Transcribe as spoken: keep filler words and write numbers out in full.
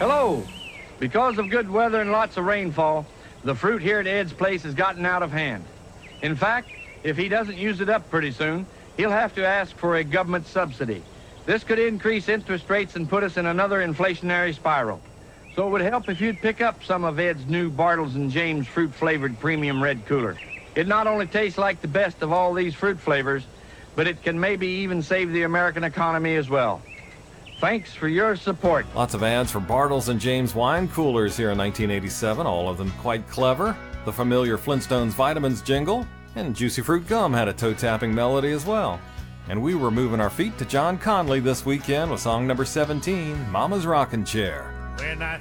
Hello. Because of good weather and lots of rainfall, the fruit here at Ed's place has gotten out of hand. In fact, if he doesn't use it up pretty soon, he'll have to ask for a government subsidy. This could increase interest rates and put us in another inflationary spiral. So it would help if you'd pick up some of Ed's new Bartles and James fruit-flavored premium red cooler. It not only tastes like the best of all these fruit flavors, but it can maybe even save the American economy as well. Thanks for your support. Lots of ads for Bartles and James wine coolers here in nineteen eighty-seven, all of them quite clever. The familiar Flintstones vitamins jingle, and Juicy Fruit Gum had a toe-tapping melody as well. And we were moving our feet to John Conley this weekend with song number seventeen, Mama's Rockin' Chair. When I